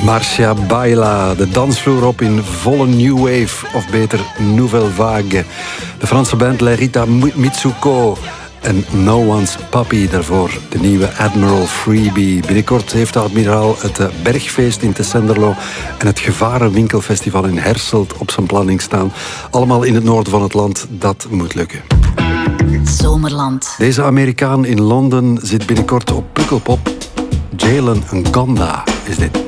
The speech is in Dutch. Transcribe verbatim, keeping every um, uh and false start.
Marcia Baila, de dansvloer op in volle new wave, of beter nouvelle vague. De Franse band Lerita Mitsuko en No One's Puppy, daarvoor de nieuwe Admiral Freebie. Binnenkort heeft de admiraal het Bergfeest in Tessenderlo en het Gevarenwinkelfestival in Herselt op zijn planning staan. Allemaal in het noorden van het land, dat moet lukken. Zomerland. Deze Amerikaan in Londen zit binnenkort op Pukkelpop. Jalen Ngonda is dit.